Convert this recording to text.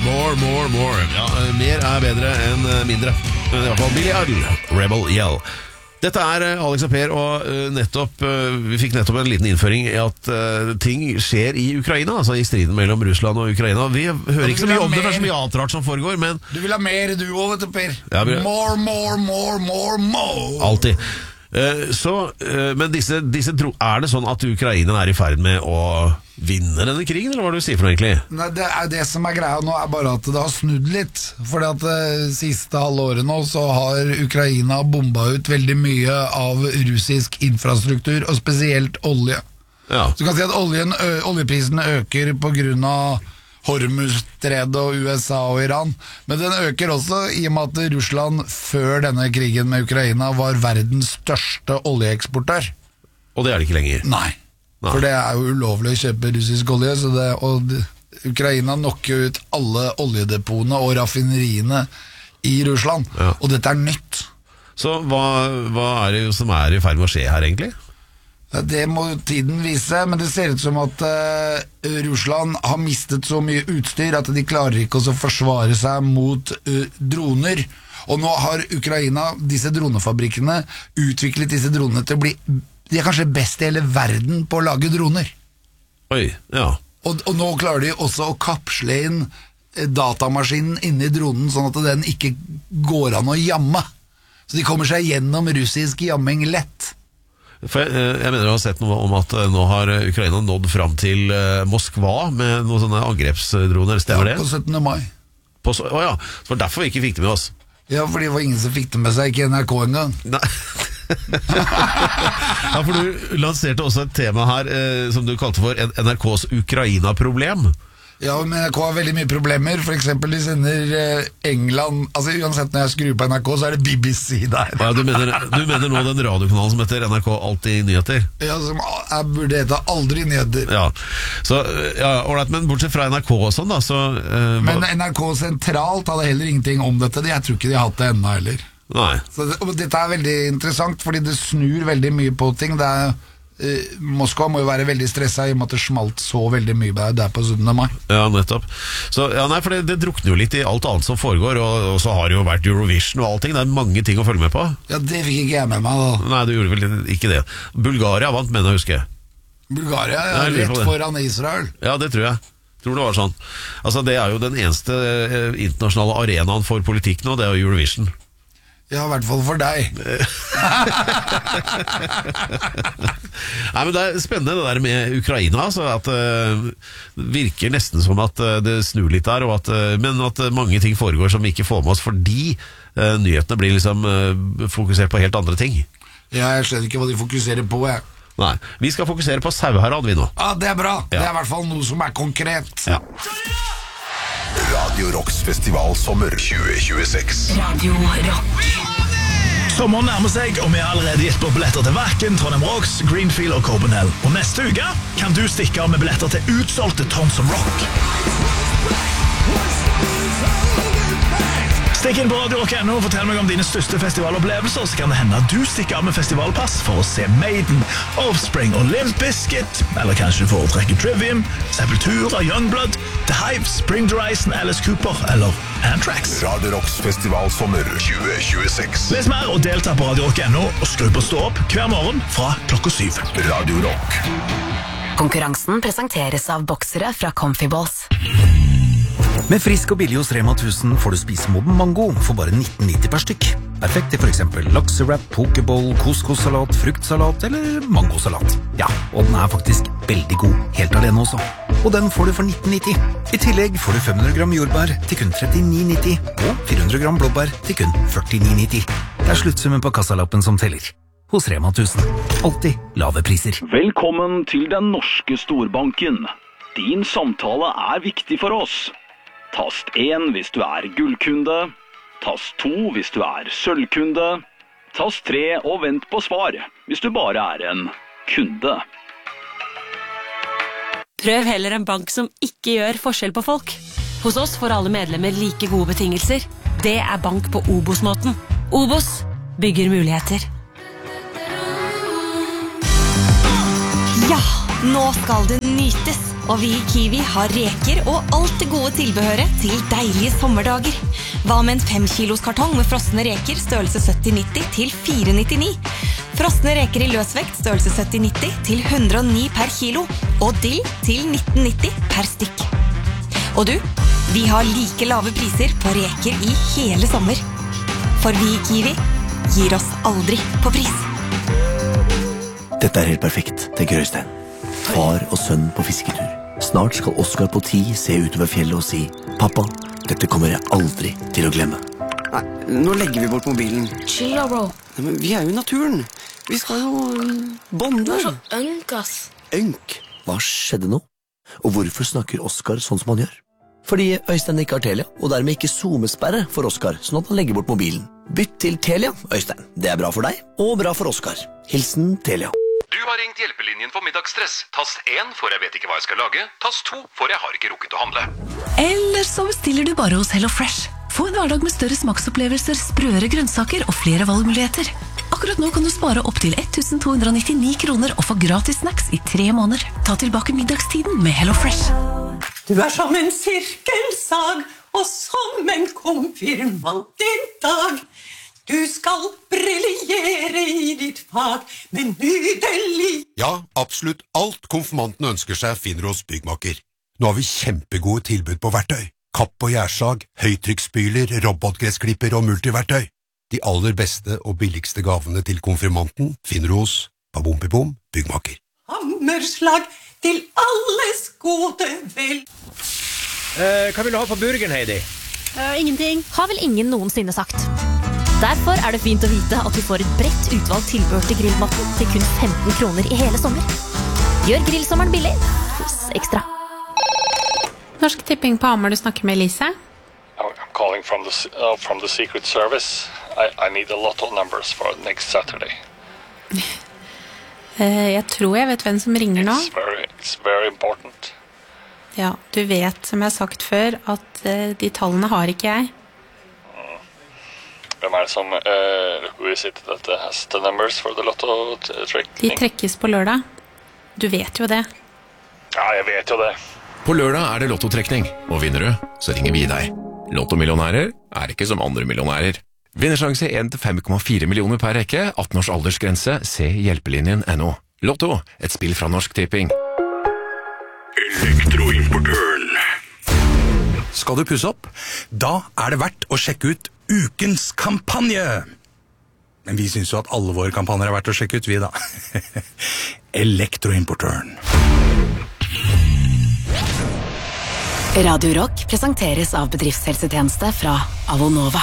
More. Ja, mer bedre enn mindre. I hvert fall Billy Idol, Rebel Yell. Dette Alex og Per, og vi fikk nettopp en liten innføring i at ting skjer i Ukraina, altså i striden mellom Russland og Ukraina. Vi hører ikke så mye om det, for det så mye annet rart som foregår, men... Du vil ha mer, du også, vet du, Per. Ja, More. Alltid. Men disse det sånn at Ukraina i ferd med å vinne denne krigen, eller hva du sier for noe egentlig? Nei, det som greia nå bare at det har snudd litt. Fordi at det siste halvåret nå så har Ukraina bomba ut veldig mye av russisk infrastruktur, og spesielt olje. Ja. Så du kan si at oljeprisen øker på grunn av Hormuzstredet og USA og Iran, men den øker også i og med at Russland før denne krigen med Ukraina var verdens største oljeeksportør. Og det det ikke lenger? Nei. For det jo ulovlig å kjøpe russisk olje, Ukraina knocker ut alle oljedepotene og raffineriene i Russland, og dette nytt. Så hva det som i ferd med å skje her egentlig? Det må tiden vise, men det ser ut som at Russland har mistet så mye utstyr at de klarer ikke å forsvare seg mot droner. Og nå har Ukraina, disse dronefabrikkene, utviklet disse dronene til å bli... De kanskje best i hele verden på å lage droner. Oi, ja. Og nå klarer de også å kapsle inn datamaskinen inne i dronen, sånn at den ikke går an å jamme. Så de kommer seg gjennom russisk jamming lett. For jeg mener jeg har sett noe om at nå har Ukraina nådd fram til Moskva med noen sånne angrepsdroner, stemmer det? Ja, på 17. mai. Ja, så var derfor vi ikke fikk det med oss. Ja, for det var ingen som fikk det med seg, ikke NRK engang. Nei. Ja, for du lanserte også et tema her som du kalte for NRKs Ukraina-problem. Ja, men NRK har veldig mye problemer. For eksempel de sender England. Altså uansett når jeg skrur på NRK, så det BBC der. Ja, du mener nå den radiokanalen som heter NRK Alltid Nyheter? Ja, som burde hete Aldri Nyheter. Ja, så, alright, men bortsett fra NRK og sånn da så, men NRK sentralt hadde heller ingenting om dette. Jeg tror ikke de har hatt det ennå heller. Nei. Så dette veldig interessant, fordi det snur veldig mye på ting. Moskva må jo være veldig stresset i og med at det smalt så veldig mye der på 17. mai. Ja, nettopp. Så, nei, for det drukner jo litt i alt annet som foregår, og så har det jo vært Eurovision og allting. Det mange ting å følge med på. Ja, det fikk ikke jeg med meg da. Nei, du gjorde vel ikke det. Bulgaria vant, mener jeg husker. Bulgaria, rett foran Israel. Ja, det tror jeg. Tror det var sånn. Altså, det jo den eneste internasjonale arenaen for politikk nå, det jo Eurovision. Ja, i hvert fall for deg. Nei, men det spennende det der med Ukraina, altså, at det virker nesten som at det snur litt der, men at mange ting foregår som vi ikke får med oss, fordi nyhetene blir liksom fokusert på helt andre ting. Ja, jeg skjønner ikke hva de fokuserer på, jeg. Nei, vi skal fokusere på Sauherad vi nå. Ja, det bra. Ja. Det i hvert fall noe som konkret. Ja. Radio Rocks festivalsommer 2026. Radio Rock. Sommeren nærmer seg, og vi har allerede gitt på billetter til Wacken, Trondheim Rocks, Greenfield og Copenhagen. Og neste uke kan du stikke av med billetter til utsolgte Trondheim Rock. Stikk inn på Radio Rock.no og fortell meg om dine største festivalopplevelser, så kan det hende at du stikker av med festivalpass for å se Maiden, Offspring og Limp Bizkit, eller kanskje du foretrekker Trivium, Sepultura, Youngblood, The Hive, Spring Horizon, Alice Cooper eller Anthrax. Radio Rocks festivalsommer 2026. Les mer og delta på Radio Rock.no og skru på stå opp hver morgen fra 7:00. Radio Rock. Konkurransen presenteres av boksere fra Comfy Balls. Med frisk og billig hos Rema 1000 får du spise modden mango for bare 19,90 per stykk. Perfekt til for eksempel laksewrap, pokeball, couscous-salat, fruktsalat eller mangosalat. Ja, og den faktisk veldig god, helt alene også. Og den får du for 19,90. I tillegg får du 500 gram jordbær til kun 39,90 og 400 gram blåbær til kun 49,90. Det sluttsummen på kassalappen som teller. Hos Rema 1000. Alltid lave priser. Velkommen til den norske storbanken. Din samtale viktig for oss. Tast 1 hvis du gullkunde. Tast 2 hvis du sølvkunde. Tast 3 og vent på svar hvis du bare en kunde. Prøv heller en bank som ikke gjør forskjell på folk. Hos oss får alle medlemmer like gode betingelser. Det bank på Obos-måten. Obos bygger muligheter. Ja, nå skal det nytes. Og vi i Kiwi har reker og alt det gode tilbehøret til deilige sommerdager. Hva med en 5 kilos kartong med frosne reker størrelse 70-90 til 499? Frosne reker i løsvekt størrelse 70-90 til 109 per kilo. Og dill til 1990 per stykk. Og du, vi har like lave priser på reker i hele sommer. For vi i Kiwi gir oss aldri på pris. Dette helt perfekt, tenker Øystein. Far og sønn på fisketur. Snart skal Oskar på 10 se utover fjellet og si «Pappa, dette kommer jeg aldri til å glemme». Nei, nå legger vi bort mobilen. Chill da, bro. Nei, men vi jo i naturen. Vi skal jo bonde. Du så ønk, ass. Ønk? Hva skjedde nå? Og hvorfor snakker Oskar sånn som han gjør? Fordi Øystein ikke har Telia, og dermed ikke zoomesperre for Oskar, sånn at han legger bort mobilen. Bytt til Telia, Øystein. Det bra for deg, og bra for Oskar. Hilsen Telia. Du har ringt hjelpelinjen for middagsstress. Tast 1 for jeg vet ikke hva jeg skal lage. Tast 2 for jeg har ikke rukket å handle. Eller så bestiller du bare hos HelloFresh. Få en hverdag med større smaksopplevelser, sprøere grønnsaker og flere valgmuligheter. Akkurat nå kan du spare opp til 1299 kroner og få gratis snacks i 3 måneder. Ta tilbake middagstiden med HelloFresh. Du som en sirkelsag og som en konfirmant i dag. Du skal briljere i ditt fag med nydelig. Ja, absolutt alt konfirmanten ønsker seg finner hos Byggmaker. Nå har vi kjempegode tilbud på verktøy. Kapp- og gjærsag, høytrykksspyler, robotgressklipper og multiverktøy. De aller beste og billigste gavene til konfirmanten finner du hos Babompibom Byggmaker. Hammerslag til alles gode vel. Hva vil du ha på burgeren, Heidi? Ingenting. Har vel ingen noensinne sagt. Derfor det fint å vite at du får et bredt utvalgt tilbehør til grillmatten til kun 15 kroner i hele sommer. Gjør grillsommeren billig hos Ekstra. Norsk Tipping på Hamar, du snakker med Elise. I'm calling from the Secret Service. I need a lot of numbers for next Saturday. Jeg tror jeg vet hvem som ringer nå. It's very important. Ja, du vet, som jeg har sagt før, at de tallene har ikke jeg. Hvem det som who is it that has the numbers for the lotto trick? De trekkes på lørdag. Du vet jo det. Ja, jeg vet jo det. På lørdag det lottotrekning, og vinner du, så ringer vi deg. Lottomillionærer ikke som andre millionærer. Vinnersjanse 1-5,4 millioner per rekke, 18 års aldersgrense, se hjelpelinjen.no. Lotto, et spill fra Norsk Tipping. Elektroimportøren. Skal du pusse opp? Da det verdt å sjekke ut ukens kampanje. Men vi synes jo at alle våre kampanjer verdt å sjekke ut, vi da. Elektroimportøren. Radio Rock presenteres av bedriftshelsetjeneste fra Avonova.